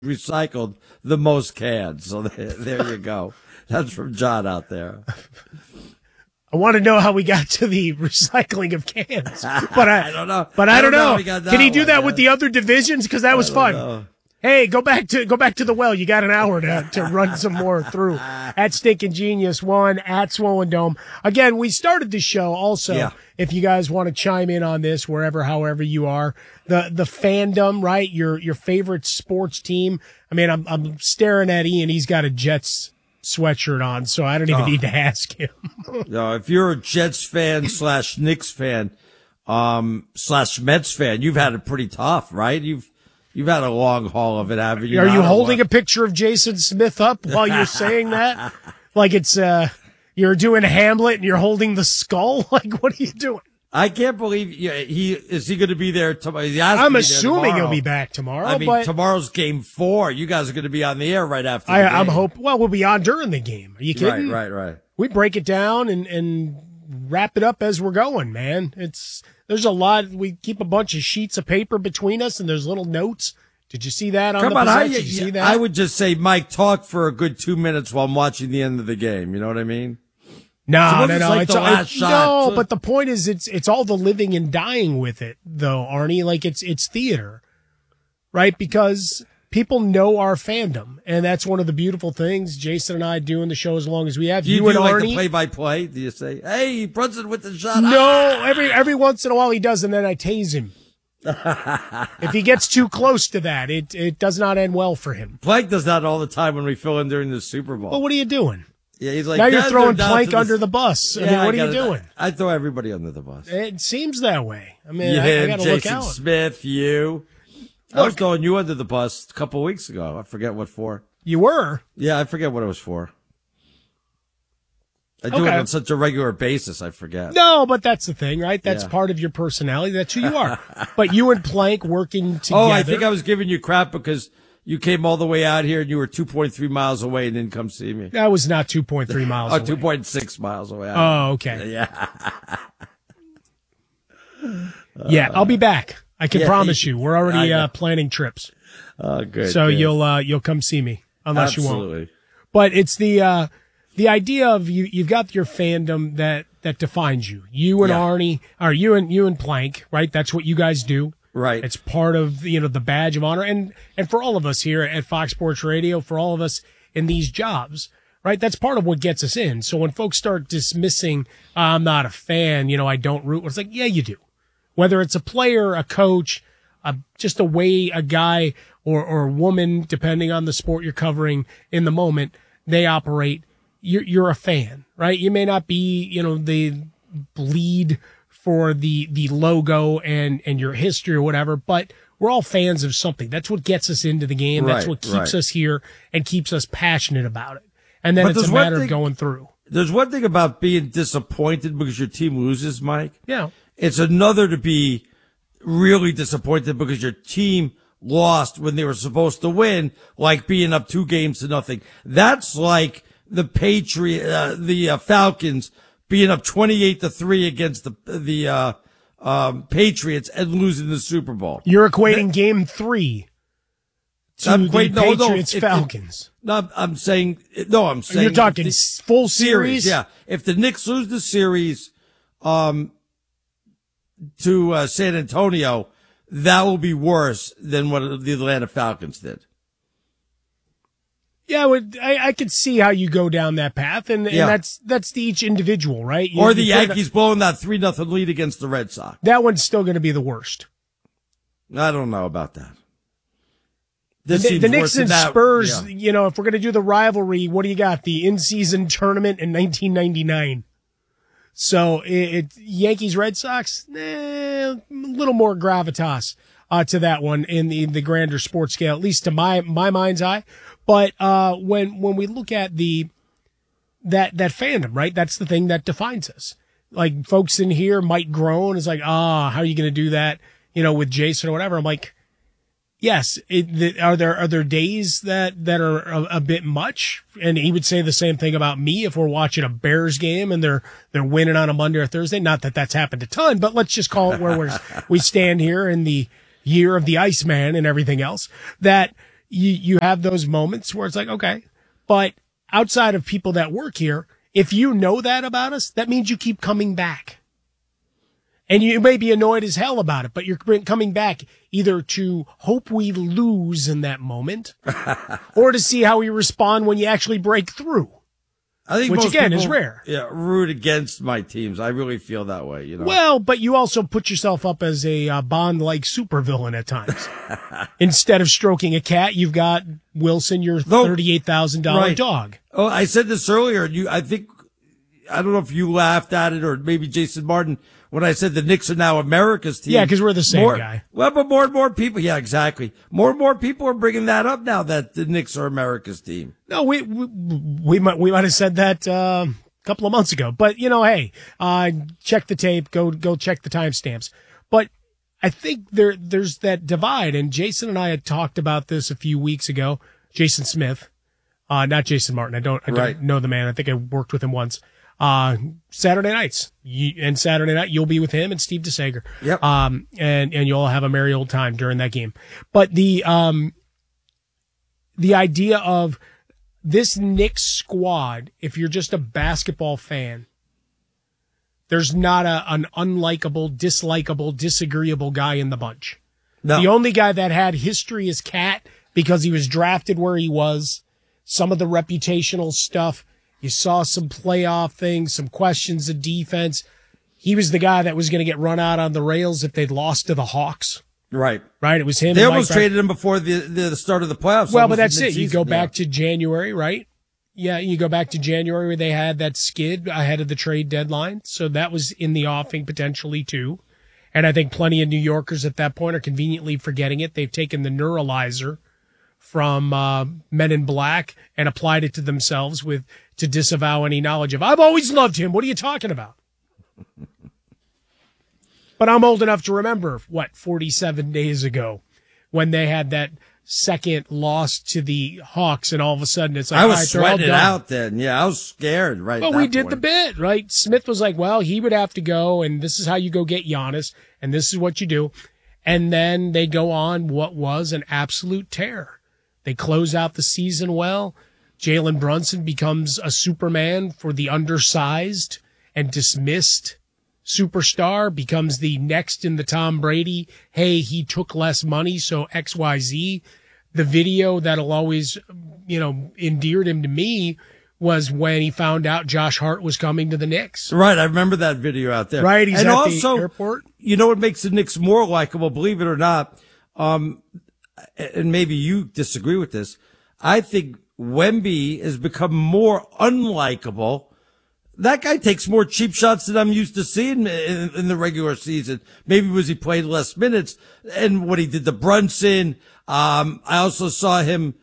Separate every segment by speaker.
Speaker 1: recycled the most cans. So there you go. That's from John out there.
Speaker 2: I want to know how we got to the recycling of cans, but
Speaker 1: I don't know.
Speaker 2: But I don't know. Can he do
Speaker 1: one,
Speaker 2: that with the other divisions? Because that was fun.
Speaker 1: Know.
Speaker 2: Hey, go back to the well. You got an hour to run some more through. At Stinkin' Genius 1, at Swollen Dome. Again, we started the show also. Yeah. If you guys want to chime in on this, however you are, the fandom, right? Your favorite sports team. I mean, I'm staring at Ian. He's got a Jets sweatshirt on, so I don't even need to ask him.
Speaker 1: No, if you're a Jets fan / Knicks fan, / Mets fan, you've had it pretty tough, right? You've had a long haul of it, haven't you?
Speaker 2: Are you holding a picture of Jason Smith up while you're saying that? Like it's, you're doing Hamlet and you're holding the skull? Like, what are you doing?
Speaker 1: I can't believe is he going to be there tomorrow?
Speaker 2: I'm assuming he'll be back tomorrow.
Speaker 1: I mean,
Speaker 2: but
Speaker 1: tomorrow's game 4. You guys are going to be on the air right after the game.
Speaker 2: I'm hoping, well, we'll be on during the game. Are you kidding?
Speaker 1: Right.
Speaker 2: We break it down and wrap it up as we're going, man. There's a lot. We keep a bunch of sheets of paper between us, and there's little notes. Did you see that on the possession? Did you see that?
Speaker 1: I would just say, Mike, talk for a good 2 minutes while I'm watching the end of the game. You know what I mean?
Speaker 2: No.
Speaker 1: Like
Speaker 2: no, but the point is, it's all the living and dying with it, though, Arnie. Like it's theater, right? Because people know our fandom, and that's one of the beautiful things. Jason and I doing the show as long as we have.
Speaker 1: Do you
Speaker 2: and
Speaker 1: like
Speaker 2: Arnie,
Speaker 1: the play-by-play? Do you say, "Hey, Brunson with the shot"?
Speaker 2: No, every once in a while he does, and then I tase him. If he gets too close to that, it does not end well for him.
Speaker 1: Plank does that all the time when we fill in during the Super Bowl.
Speaker 2: Well, what are you doing?
Speaker 1: Yeah, he's like,
Speaker 2: now you're throwing Plank under the bus. I mean, what are you doing?
Speaker 1: I throw everybody under the bus.
Speaker 2: It seems that way. I mean, I got to look out.
Speaker 1: Jason Smith, you. I was throwing you under the bus a couple of weeks ago. I forget what for.
Speaker 2: You were?
Speaker 1: Yeah, I forget what it was for. I do it on such a regular basis, I forget.
Speaker 2: No, but that's the thing, right? That's part of your personality. That's who you are. But you and Plank working together.
Speaker 1: Oh, I think I was giving you crap because you came all the way out here and you were 2.3 miles away and didn't come see me.
Speaker 2: That was not 2.3 miles away.
Speaker 1: 2.6 miles away.
Speaker 2: Oh, okay.
Speaker 1: Yeah.
Speaker 2: Yeah, I'll be back. I can promise you. We're already planning trips.
Speaker 1: Oh, good.
Speaker 2: So
Speaker 1: good.
Speaker 2: you'll come see me unless
Speaker 1: Absolutely.
Speaker 2: you won't. But it's the idea of you've got your fandom that defines you. You and Arnie, or you and Plank, right? That's what you guys do.
Speaker 1: Right.
Speaker 2: It's part of, the badge of honor. And for all of us here at Fox Sports Radio, for all of us in these jobs, right? That's part of what gets us in. So when folks start dismissing, I'm not a fan, I don't root. It's like, yeah, you do. Whether it's a player, a coach, just a way a guy or a woman, depending on the sport you're covering in the moment, they operate. You're a fan, right? You may not be, the bleed for the logo and your history or whatever, but we're all fans of something. That's what gets us into the game. That's what keeps us here and keeps us passionate about it. And then it's a matter of going through.
Speaker 1: There's one thing about being disappointed because your team loses, Mike.
Speaker 2: Yeah.
Speaker 1: It's another to be really disappointed because your team lost when they were supposed to win, like being up 2-0. That's like the the Falcons being up 28-3 against the Patriots and losing the Super Bowl.
Speaker 2: You're equating game 3 to the Patriots-Falcons.
Speaker 1: I'm saying
Speaker 2: you're talking full series.
Speaker 1: Yeah, if the Knicks lose the series, to San Antonio, that will be worse than what the Atlanta Falcons did.
Speaker 2: Yeah, I could see how you go down that path, and that's the each individual, right?
Speaker 1: Or the Yankees blowing that 3-0 lead against the Red Sox.
Speaker 2: That one's still going to be the worst.
Speaker 1: I don't know about that.
Speaker 2: The Knicks and Spurs, if we're going to do the rivalry, what do you got? The in-season tournament in 1999. So Yankees Red Sox, a little more gravitas to that one in the grander sports scale, at least to my mind's eye. But when we look at that fandom, right, that's the thing that defines us. Like folks in here might groan. It's like, how are you going to do that? With Jason or whatever. I'm like, yes. Are there days that are a bit much? And he would say the same thing about me if we're watching a Bears game and they're winning on a Monday or Thursday. Not that that's happened a ton, but let's just call it where we stand here in the year of the Iceman and everything else. That you have those moments where it's like, okay, but outside of people that work here, if you know that about us, that means you keep coming back. And you may be annoyed as hell about it, but you're coming back either to hope we lose in that moment or to see how we respond when you actually break through.
Speaker 1: I think
Speaker 2: which
Speaker 1: most
Speaker 2: again
Speaker 1: people,
Speaker 2: is rare.
Speaker 1: Yeah, root against my teams. I really feel that way, you know.
Speaker 2: Well, but you also put yourself up as a Bond-like supervillain at times. Instead of stroking a cat, you've got Wilson, your $38,000 dog.
Speaker 1: Oh, I said this earlier. I don't know if you laughed at it or maybe Jason Martin when I said the Knicks are now America's team.
Speaker 2: Yeah, because we're the same guy.
Speaker 1: Well, but more and more people. Yeah, exactly. More and more people are bringing that up now that the Knicks are America's team.
Speaker 2: No, we might have said that a couple of months ago. But, hey, check the tape. Go check the timestamps. But I think there's that divide. And Jason and I had talked about this a few weeks ago. Jason Smith, not Jason Martin. I don't know the man. I think I worked with him once. Saturday nights, and Saturday night you'll be with him and Steve DeSager.
Speaker 1: Yep.
Speaker 2: And you'll have a merry old time during that game. But the idea of this Knicks squad, if you're just a basketball fan, there's not an unlikable, dislikable, disagreeable guy in the bunch. No. The only guy that had history is Cat because he was drafted where he was. Some of the reputational stuff. You saw some playoff things, some questions of defense. He was the guy that was going to get run out on the rails if they'd lost to the Hawks.
Speaker 1: Right.
Speaker 2: Right. It was him.
Speaker 1: They almost traded him before the start of the playoffs.
Speaker 2: Well, but that's it. You go back to January, right? Yeah. You go back to January where they had that skid ahead of the trade deadline. So that was in the offing potentially too. And I think plenty of New Yorkers at that point are conveniently forgetting it. They've taken the neuralizer from Men in Black and applied it to themselves to disavow any knowledge of, I've always loved him. What are you talking about? But I'm old enough to remember, 47 days ago when they had that second loss to the Hawks, and all of a sudden it's like,
Speaker 1: I was sweating it out then. Yeah, I was scared, right?
Speaker 2: Well, we did the bit, right? Smith was like, well, he would have to go, and this is how you go get Giannis, and this is what you do. And then they go on what was an absolute tear. They close out the season well. Jalen Brunson becomes a Superman for the undersized and dismissed superstar, becomes the next in the Tom Brady, hey, he took less money, so XYZ. The video that'll always, endeared him to me was when he found out Josh Hart was coming to the Knicks.
Speaker 1: Right, I remember that video out there.
Speaker 2: Right, he's and at also, the airport.
Speaker 1: You know what makes the Knicks more likable, believe it or not, and maybe you disagree with this, I think Wemby has become more unlikable. That guy takes more cheap shots than I'm used to seeing in the regular season. Maybe because he played less minutes and what he did to Brunson. I also saw him,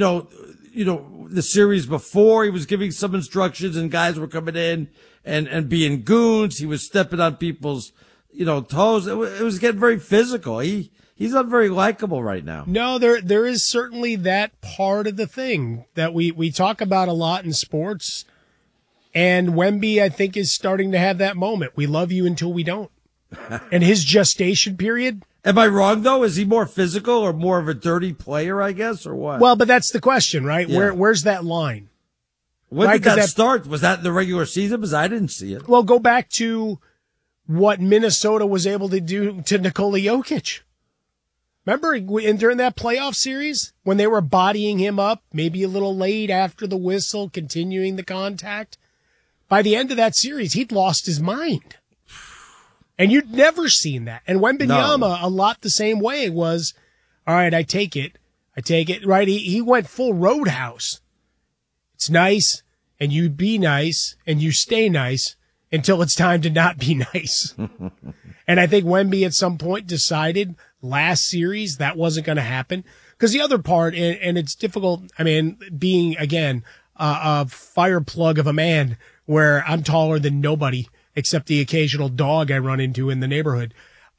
Speaker 1: the series before he was giving some instructions and guys were coming in and being goons. He was stepping on people's, toes. It was getting very physical. He's not very likable right now.
Speaker 2: No, there is certainly that part of the thing that we talk about a lot in sports. And Wemby, I think, is starting to have that moment. We love you until we don't. And his gestation period.
Speaker 1: Am I wrong, though? Is he more physical or more of a dirty player, I guess, or what?
Speaker 2: Well, but that's the question, right? Yeah. Where's that line?
Speaker 1: When did that start? Was that in the regular season? Because I didn't see it.
Speaker 2: Well, go back to what Minnesota was able to do to Nikola Jokic. Remember during that playoff series when they were bodying him up, maybe a little late after the whistle, continuing the contact? By the end of that series, he'd lost his mind. And you'd never seen that. And Wembanyama, a lot the same way, was, all right, I take it, right? He went full Roadhouse. It's nice, and you be nice, and you stay nice until it's time to not be nice. And I think Wemby at some point decided last series that wasn't going to happen. Because the other part, and it's difficult, being, again, a fire plug of a man, where I'm taller than nobody except the occasional dog I run into in the neighborhood.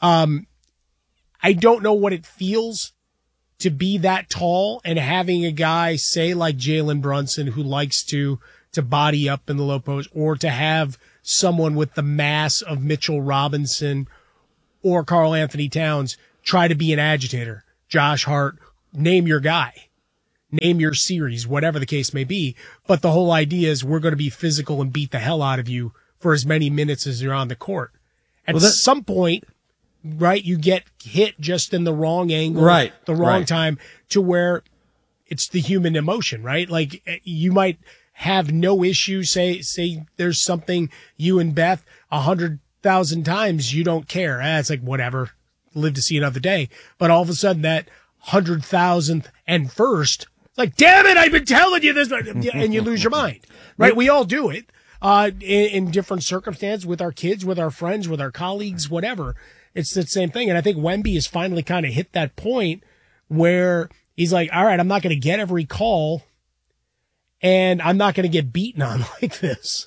Speaker 2: I don't know what it feels to be that tall and having a guy, say like Jalen Brunson, who likes to body up in the low post, or to have someone with the mass of Mitchell Robinson or Karl Anthony Towns try to be an agitator. Josh Hart, name your guy. name your series, whatever the case may be. But the whole idea is we're going to be physical and beat the hell out of you for as many minutes as you're on the court. At some point, right, you get hit just in the wrong angle,
Speaker 1: right,
Speaker 2: the wrong time, to where it's the human emotion, right? Like, you might have no issue. Say there's something you and Beth 100,000 times you don't care. It's like, whatever, live to see another day. But all of a sudden that 100,000th and first, like, damn it, I've been telling you this, and you lose your mind, right? We all do it in different circumstances, with our kids, with our friends, with our colleagues, whatever. It's the same thing. And I think Wemby has finally kind of hit that point where he's like, all right, I'm not going to get every call, and I'm not going to get beaten on like this.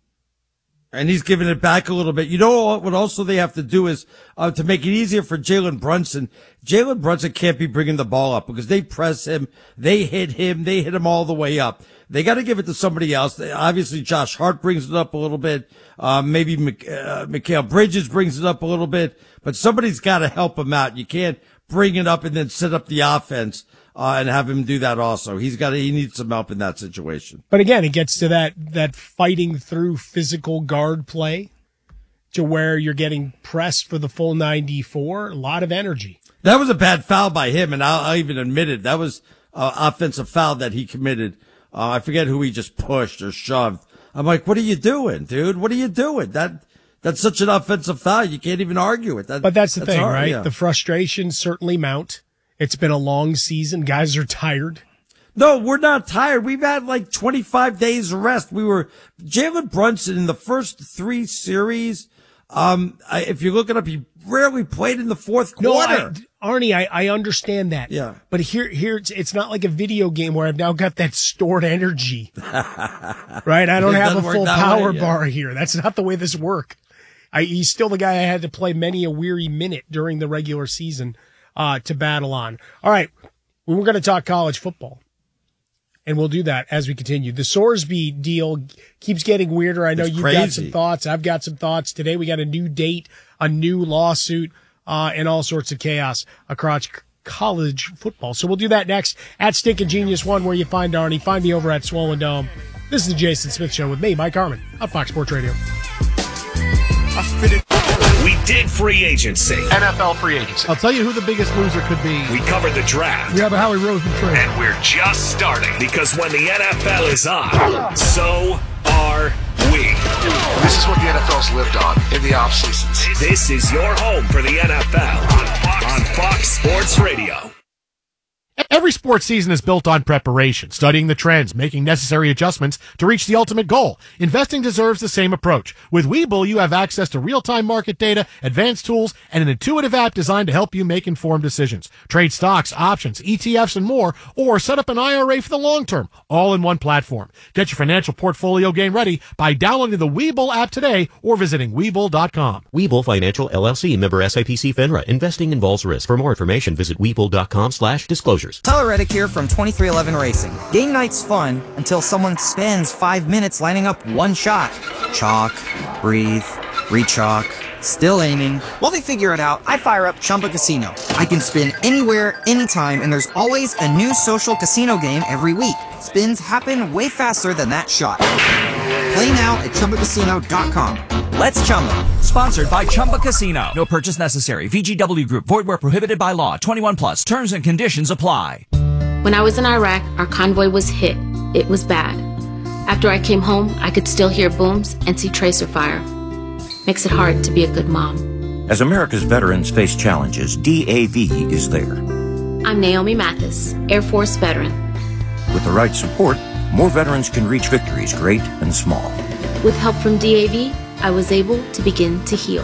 Speaker 1: And he's giving it back a little bit. You know what also they have to do is to make it easier for Jalen Brunson. Jalen Brunson can't be bringing the ball up because they press him, they hit him all the way up. They got to give it to somebody else. Obviously, Josh Hart brings it up a little bit. Maybe Mikal Bridges brings it up a little bit. But somebody's got to help him out. You can't bring it up and then set up the offense and have him do that also. He needs some help in that situation.
Speaker 2: But again, it gets to that fighting through physical guard play to where you're getting pressed for the full 94. A lot of energy.
Speaker 1: That was a bad foul by him, and I'll even admit it. That was an offensive foul that he committed. I forget who he just pushed or shoved. I'm like, what are you doing, dude? What are you doing? That's such an offensive foul. You can't even argue it.
Speaker 2: But that's the thing, hard, right? Yeah. The frustrations certainly mount. It's been a long season. Guys are tired.
Speaker 1: No, we're not tired. We've had like 25 days of rest. Jalen Brunson in the first 3 series. If you look it up, he rarely played in the fourth quarter.
Speaker 2: No, Arnie, I understand that.
Speaker 1: Yeah.
Speaker 2: But here it's not like a video game where I've now got that stored energy. Right? I don't have a full power bar here. That's not the way this works. He's still the guy I had to play many a weary minute during the regular season to battle on. All right. We were going to talk college football, and we'll do that as we continue. The Sorsby deal keeps getting weirder. I know you've got some thoughts. I've got some thoughts. Today we got a new date, a new lawsuit, and all sorts of chaos across college football. So we'll do that next at Stinkin' Genius 1, where you find Arnie. Find me over at Swollen Dome. This is the Jason Smith Show with me, Mike Harmon, on Fox Sports Radio.
Speaker 3: We did free agency.
Speaker 4: NFL free agency.
Speaker 5: I'll tell you who the biggest loser could be.
Speaker 3: We covered the draft.
Speaker 5: We have a Howie Roseman trade.
Speaker 3: And we're just starting. Because when the NFL is on, so are we.
Speaker 4: This is what the NFL's lived on in the off seasons.
Speaker 3: This is your home for the NFL on Fox Sports Radio.
Speaker 5: Every sports season is built on preparation, studying the trends, making necessary adjustments to reach the ultimate goal. Investing deserves the same approach. With Webull, you have access to real-time market data, advanced tools, and an intuitive app designed to help you make informed decisions. Trade stocks, options, ETFs, and more, or set up an IRA for the long term, all in one platform. Get your financial portfolio game ready by downloading the Webull app today or visiting Webull.com.
Speaker 6: Webull Financial LLC, member SIPC FINRA. Investing involves risk. For more information, visit Webull.com/disclosures.
Speaker 7: Tyler Reddick here from 2311 Racing. Game night's fun until someone spends 5 minutes lining up one shot. Chalk, breathe, re-chalk, still aiming. While they figure it out, I fire up Chumba Casino. I can spin anywhere, anytime, and there's always a new social casino game every week. Spins happen way faster than that shot. Play now at ChumbaCasino.com. Let's Chumba.
Speaker 8: Sponsored by Chumba Casino. No purchase necessary. VGW Group. Void where prohibited by law. 21 plus. Terms and conditions apply.
Speaker 9: When I was in Iraq, our convoy was hit. It was bad. After I came home, I could still hear booms and see tracer fire. Makes it hard to be a good mom.
Speaker 10: As America's veterans face challenges, DAV is there.
Speaker 9: I'm Naomi Mathis, Air Force veteran.
Speaker 10: With the right support, more veterans can reach victories, great and small.
Speaker 9: With help from DAV, I was able to begin to heal.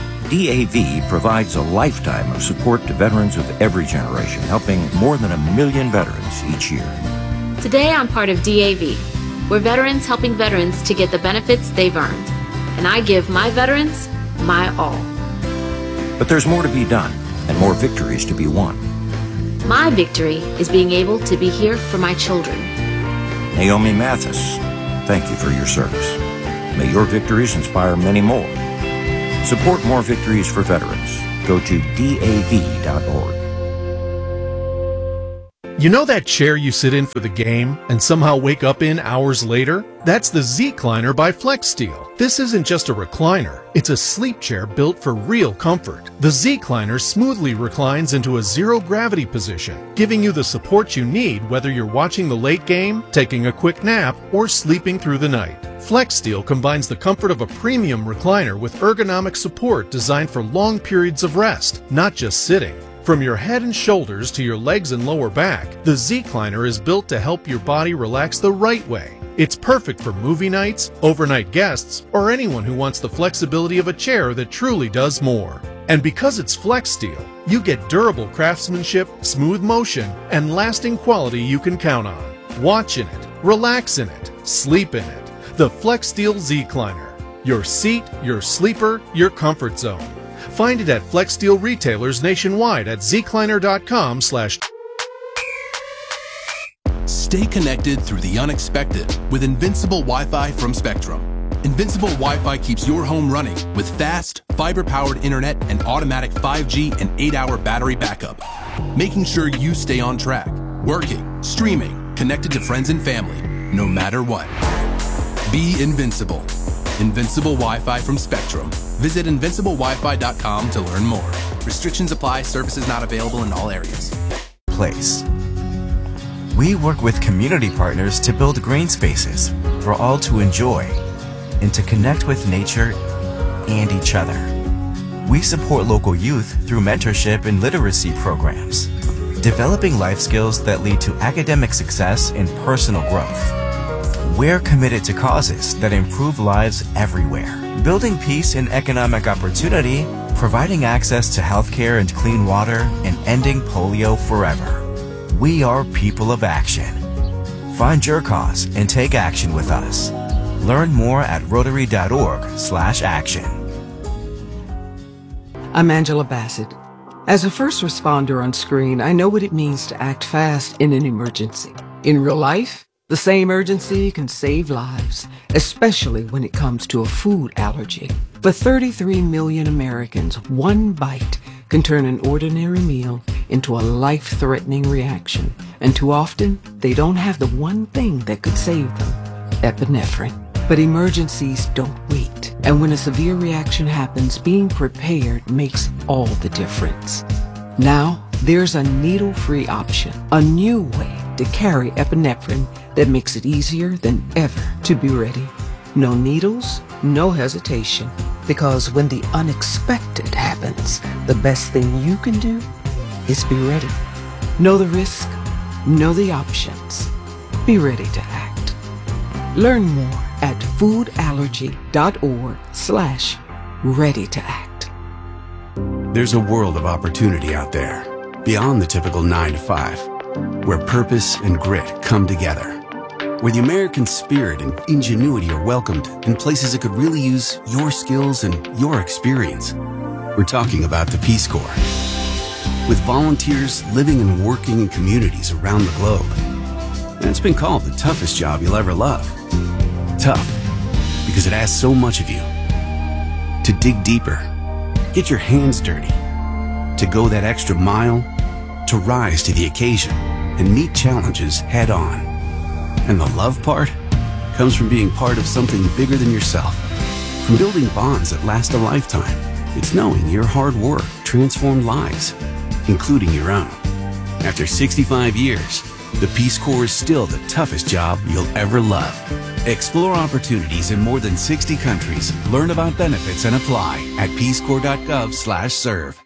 Speaker 10: DAV provides a lifetime of support to veterans of every generation, helping more than 1 million veterans each year.
Speaker 9: Today, I'm part of DAV. We're veterans helping veterans to get the benefits they've earned. And I give my veterans my all.
Speaker 10: But there's more to be done and more victories to be won.
Speaker 9: My victory is being able to be here for my children.
Speaker 10: Naomi Mathis, thank you for your service. May your victories inspire many more. Support more victories for veterans. Go to DAV.org.
Speaker 5: You know that chair you sit in for the game and somehow wake up in hours later? That's the Z-Cliner by FlexSteel. This isn't just a recliner. It's a sleep chair built for real comfort. The Z-Cliner smoothly reclines into a zero-gravity position, giving you the support you need whether you're watching the late game, taking a quick nap, or sleeping through the night. FlexSteel combines the comfort of a premium recliner with ergonomic support designed for long periods of rest, not just sitting. From your head and shoulders to your legs and lower back, the Z-Cliner is built to help your body relax the right way. It's perfect for movie nights, overnight guests, or anyone who wants the flexibility of a chair that truly does more. And because it's FlexSteel, you get durable craftsmanship, smooth motion, and lasting quality you can count on. Watch in it, relax in it, sleep in it. The FlexSteel Z-Cliner. Your seat, your sleeper, your comfort zone. Find it at FlexSteel retailers nationwide at zcliner.com/.
Speaker 11: Stay connected through the unexpected with Invincible Wi-Fi from Spectrum. Invincible Wi-Fi keeps your home running with fast, fiber-powered internet and automatic 5G and 8-hour battery backup, making sure you stay on track, working, streaming, connected to friends and family, no matter what. Be invincible. Invincible Wi-Fi from Spectrum. Visit invinciblewifi.com to learn more. Restrictions apply. Services not available in all areas.
Speaker 12: Place. We work with community partners to build green spaces for all to enjoy and to connect with nature and each other. We support local youth through mentorship and literacy programs, developing life skills that lead to academic success and personal growth. We're committed to causes that improve lives everywhere, building peace and economic opportunity, providing access to healthcare and clean water, and ending polio forever. We are people of action. Find your cause and take action with us. Learn more at rotary.org/action.
Speaker 13: I'm Angela Bassett. As a first responder on screen, I know what it means to act fast in an emergency. In real life, the same urgency can save lives, especially when it comes to a food allergy. For 33 million Americans, one bite can turn an ordinary meal into a life-threatening reaction. And too often, they don't have the one thing that could save them, epinephrine. But emergencies don't wait. And when a severe reaction happens, being prepared makes all the difference. Now, there's a needle-free option, a new way to carry epinephrine that makes it easier than ever to be ready. No needles, no hesitation, because when the unexpected happens, the best thing you can do is be ready. Know the risk, know the options, be ready to act. Learn more at foodallergy.org/ready to act.
Speaker 14: There's a world of opportunity out there, beyond the typical 9 to 5, where purpose and grit come together, where the American spirit and ingenuity are welcomed in places that could really use your skills and your experience. We're talking about the Peace Corps. With volunteers living and working in communities around the globe. And it's been called the toughest job you'll ever love. Tough, because it asks so much of you. To dig deeper, get your hands dirty, to go that extra mile, to rise to the occasion and meet challenges head on. And the love part comes from being part of something bigger than yourself, from building bonds that last a lifetime. It's knowing your hard work transformed lives, including your own. After 65 years, the Peace Corps is still the toughest job you'll ever love. Explore opportunities in more than 60 countries. Learn about benefits and apply at peacecorps.gov/serve.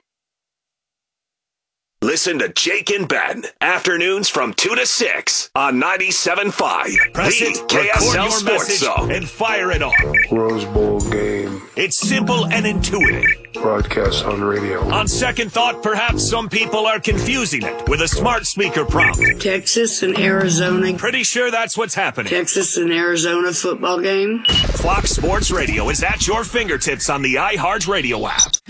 Speaker 3: Listen to Jake and Ben, afternoons from 2 to 6 on 97.5.
Speaker 15: Press
Speaker 3: the
Speaker 15: it,
Speaker 3: KSL
Speaker 15: record your
Speaker 3: Sports
Speaker 15: message,
Speaker 3: Zone.
Speaker 15: and fire it off.
Speaker 4: Rose Bowl game.
Speaker 15: It's simple and intuitive.
Speaker 4: Broadcast on radio.
Speaker 15: On second thought, perhaps some people are confusing it with a smart speaker prompt.
Speaker 16: Texas and Arizona.
Speaker 15: Pretty sure that's what's happening.
Speaker 16: Texas and Arizona football game.
Speaker 3: Fox Sports Radio is at your fingertips on the iHeartRadio app.